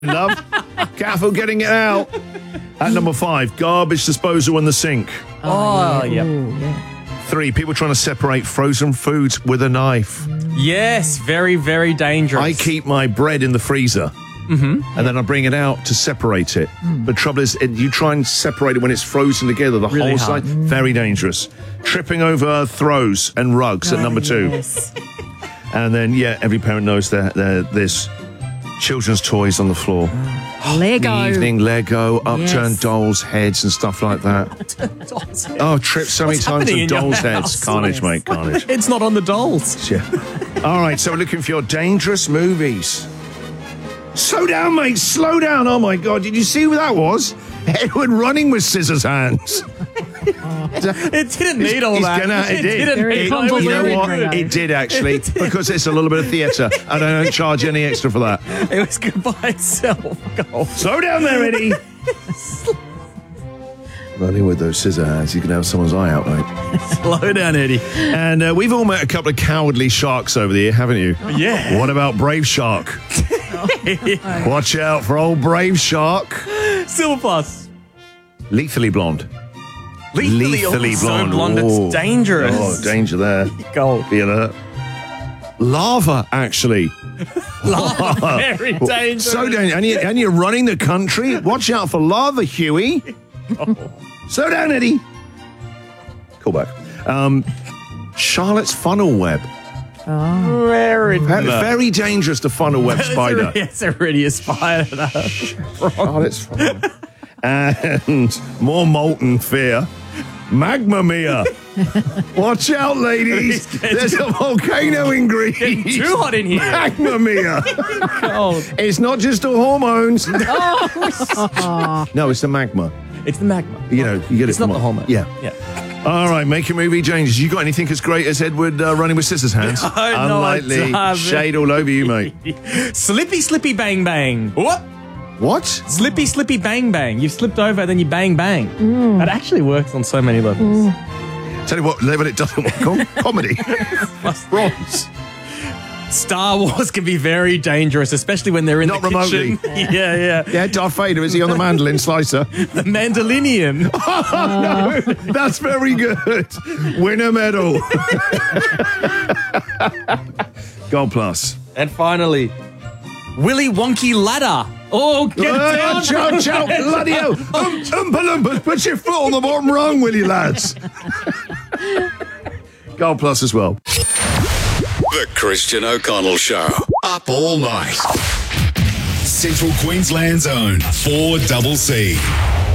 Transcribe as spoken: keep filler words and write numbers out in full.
Love. Careful getting it out. At number five, garbage disposal in the sink. Oh, yeah. Ooh, yeah. Three, people trying to separate frozen foods with a knife. Yes, very, very dangerous. I keep my bread in the freezer. Mm-hmm. And then I bring it out to separate it. Mm. The trouble is, it, you try and separate it when it's frozen together, the Really whole hard. side, very dangerous. Tripping over throws and rugs at number two. Yes. And then, yeah, every parent knows that there's children's toys on the floor. Lego. The evening Lego, upturned Yes. dolls' heads and stuff like that. Oh, tripped so many What's times happening with in your dolls' house? heads. Carnage, Yes. mate, carnage. It's not on the dolls. Yeah. All right, so we're looking for your dangerous movies. Slow down, mate, slow down. Oh, my God, did you see who that was? Edward running with scissors hands. It didn't need all He's that. gonna- it did. didn't Very need It- all that. you know Very what? good. It did, actually, because it's a little bit of theatre, and I don't charge any extra for that. It was good by itself. Go. Slow down there, Eddie. Running with those scissor hands, you can have someone's eye out, mate. Slow down, Eddie. And uh, we've all met a couple of cowardly sharks over the year, haven't you? Yeah. What about Brave Shark? Watch out for old Brave Shark. Silver Plus. Lethally blonde. Lethally, Lethally so blonde. blonde. Oh. It's dangerous. Oh, danger there. Go. Be alert. Lava, actually. Very dangerous. So dangerous. And, you, and you're running the country? Watch out for lava, Huey. Slow down, Eddie. Call back. Um, Charlotte's funnel web. Very, Ve- Very dangerous, the funnel web spider. It's already a spider. Charlotte's funnel web. And more molten fear. Magma Mia. Watch out, ladies. There's a volcano in Greece. Too hot in here. Magma Mia. Cold. It's not just the hormones. No, it's the magma. It's the magma. You know, you get It's it. not come the on. hormone. Yeah. Yeah. All right, make a movie changes. You got anything as great as Edward uh, running with scissors hands? No, I Unlikely. don't. Shade all over you, mate. Slippy, slippy, bang, bang. What? What? Slippy, slippy, bang, bang. You've slipped over, then you bang, bang. That actually works on so many levels. Tell you what level it doesn't work on. Comedy. Bronze. Star Wars can be very dangerous, especially when they're in Not the remotely. kitchen. yeah, yeah. Yeah, Darth Vader, is he on the mandolin slicer? The Mandalorian. Oh, no, that's very good. Win a medal. Gold plus. And finally, Willy Wonky Ladder. Oh, get Uh, down. chow, chow, bloody hell. Um, Oompa Loompas, put your foot on the bottom rung, will you, lads? Gold plus as well. The Christian O'Connell Show. Up all night. Central Queensland's own four C C.